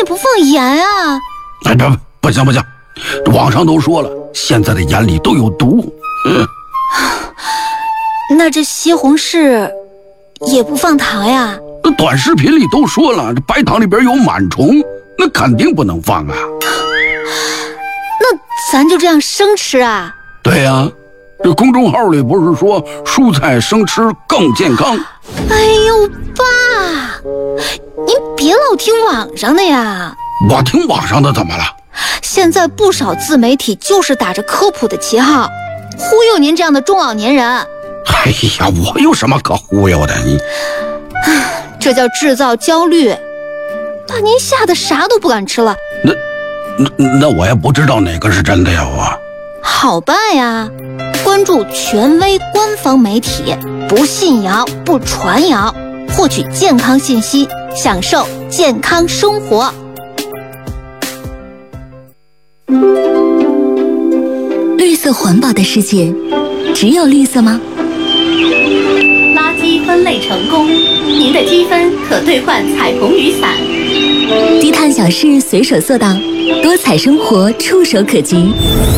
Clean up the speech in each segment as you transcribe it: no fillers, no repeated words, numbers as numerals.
不放盐啊？ 哎，不行，网上都说了，现在的盐里都有毒。 那这西红柿也不放糖呀？ 短视频里都说了，这白糖里边有螨虫，那肯定不能放啊。 那咱就这样生吃啊？ 对呀，这公众号里不是说蔬菜生吃更健康？ 哎呦，爸，您别老听网上的呀。 我听网上的怎么了？ 现在不少自媒体就是打着科普的旗号，忽悠您这样的中老年人。 哎呀，我有什么可忽悠的？ 这叫制造焦虑，把您吓得啥都不敢吃了。 那我也不知道哪个是真的呀，我。 好办呀，关注权威官方媒体，不信谣不传谣，获取健康信息，享受健康生活。 绿色环保的世界，只有绿色吗？ 垃圾分类成功，您的积分可兑换彩虹雨伞。 低碳小事随手做到，多彩生活触手可及。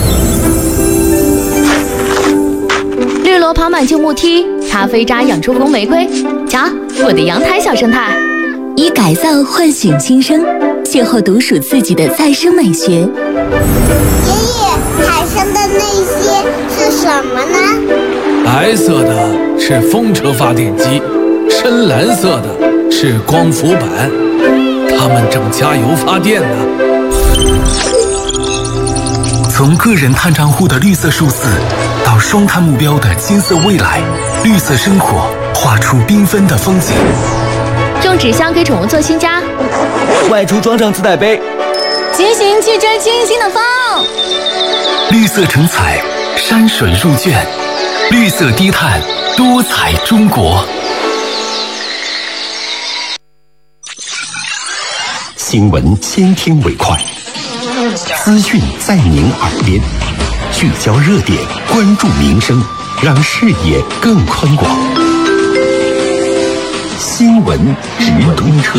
绿萝爬满旧木梯，咖啡渣养出红玫瑰。瞧，我的阳台小生态。 以改造唤醒新生，邂逅独属自己的再生美学。爷爷，海上的那些是什么呢？ 白色的是风车发电机，深蓝色的是光伏板，它们正加油发电呢。 从个人碳账户的绿色数字，到双碳目标的金色未来，绿色生活画出缤纷的风景。 种纸箱给宠物做新家， 外出装上自带杯， 骑行去追清新的风。 绿色成彩，山水入卷，绿色低碳，多彩中国。 新闻先听为快，资讯在您耳边，聚焦热点，关注民生，让视野更宽广。新闻直通车。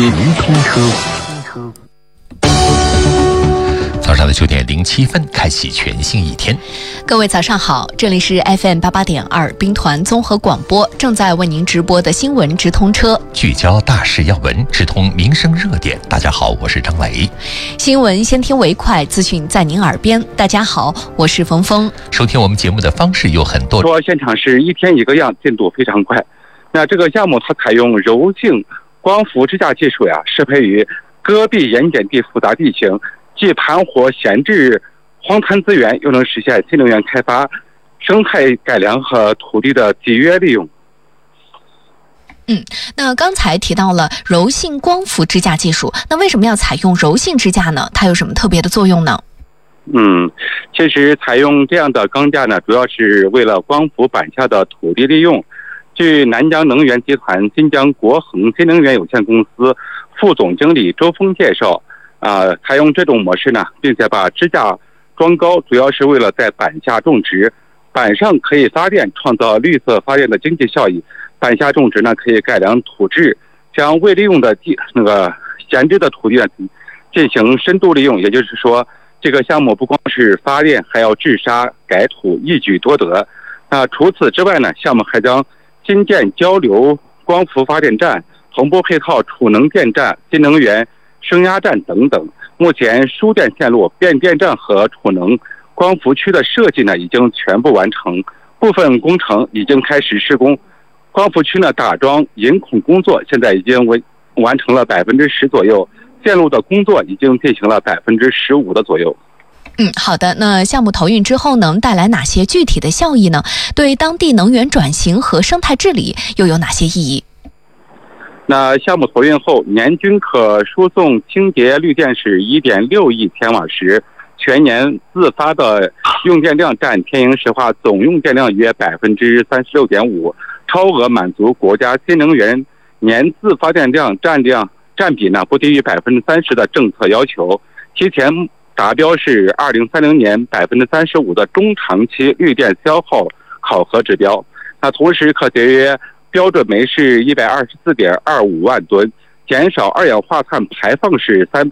早上的9:07，开启全新一天。 各位早上好，这里是 FM88.2兵团综合广播，正在为您直播的新闻直通车， 聚焦大事要闻，直通民生热点。大家好，我是张伟。 新闻先听为快，资讯在您耳边。大家好，我是冯峰。 收听我们节目的方式有很多， 说现场是一天一个样，进度非常快。那这个项目它采用柔性光伏支架技术呀，适配于戈壁盐碱地复杂地形，既盘活闲置荒滩资源，又能实现新能源开发、生态改良和土地的集约利用。 那刚才提到了柔性光伏支架技术，那为什么要采用柔性支架呢？它有什么特别的作用呢？ 其实采用这样的钢架呢，主要是为了光伏板下的土地利用。据南江能源集团新疆国恒新能源有限公司副总经理周峰介绍，采用这种模式呢，并且把支架装高，主要是为了在板下种植，板上可以发电，创造绿色发电的经济效益。板下种植呢，可以改良土质，将未利用的闲置的土地进行深度利用。也就是说，这个项目不光是发电，还要治沙改土，一举多得。除此之外呢，项目还将新建交流光伏发电站，同步配套储能电站、新能源升压站等等。目前输电线路、变电站和储能光伏区的设计呢，已经全部完成，部分工程已经开始施工。光伏区呢，打桩引孔工作现在已经完成了10%左右，线路的工作已经进行了15%的左右。 好的。那项目投运之后能带来哪些具体的效益呢？对当地能源转型和生态治理又有哪些意义？ 那项目投运后，年均可输送清洁绿电是1.6亿千瓦时，全年自发的用电量占天营石化总用电量约36.5%，超额满足国家新能源年自发电量占比呢不低于30%的政策要求，提前达标是2030年35%的中长期绿电消耗考核指标。那同时可节约标准煤是124.25万吨，减少二氧化碳排放是